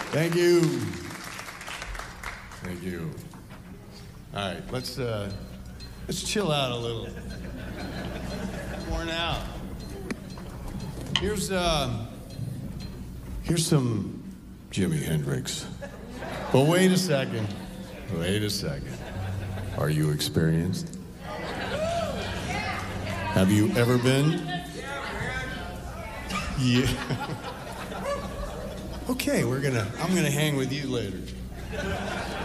Thank you. Thank you. All right, let's chill out a little. Worn out. Here's some Jimi Hendrix. But wait a second. Wait a second. Are you experienced? Have you ever been? Yeah. Okay, I'm gonna hang with you later.